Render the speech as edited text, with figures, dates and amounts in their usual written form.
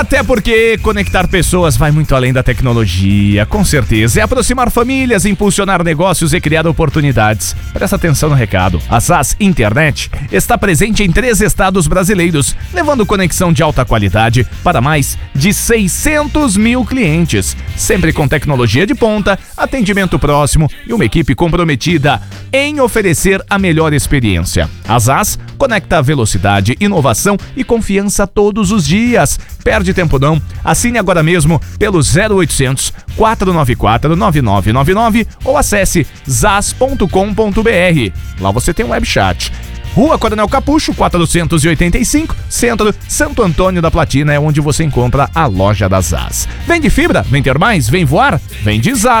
Até porque conectar pessoas vai muito além da tecnologia, com certeza. É aproximar famílias, impulsionar negócios e criar oportunidades. Presta atenção no recado. A ZAS Internet está presente em 3 estados brasileiros, levando conexão de alta qualidade para mais de 600 mil clientes. Sempre com tecnologia de ponta, atendimento próximo e uma equipe comprometida em oferecer a melhor experiência. A ZAS conecta velocidade, inovação e confiança todos os dias. Perde tempo não. Assine agora mesmo pelo 0800 494 9999 ou acesse zas.com.br. Lá você tem um web chat. Rua Coronel Capucho, 485, Centro, Santo Antônio da Platina, é onde você encontra a loja da ZAS. Vem de fibra? Vem ter mais? Vem voar? Vem de ZAS.